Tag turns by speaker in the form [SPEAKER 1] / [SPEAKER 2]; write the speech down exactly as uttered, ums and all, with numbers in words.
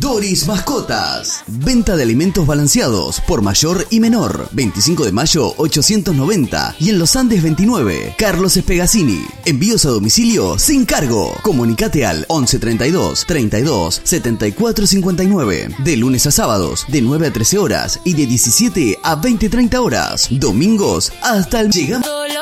[SPEAKER 1] Doris Mascotas. Venta de alimentos balanceados por mayor y menor. veinticinco de mayo ochocientos noventa y en Los Andes veintinueve. Carlos Espegacini. Envíos a domicilio sin cargo. Comunicate al once treinta y dos treinta y dos setenta y cuatro cincuenta y nueve. De lunes a sábados de nueve a trece horas y de diecisiete a veinte treinta horas. Domingos hasta el llegamos.